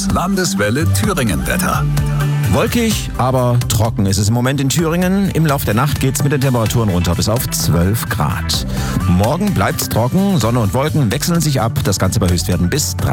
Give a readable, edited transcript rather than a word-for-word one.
Landeswelle Thüringen-Wetter. Wolkig, aber trocken ist es im Moment in Thüringen. Im Laufe der Nacht geht's mit den Temperaturen runter bis auf 12 Grad. Morgen bleibt's trocken, Sonne und Wolken wechseln sich ab. Das Ganze bei Höchstwerten bis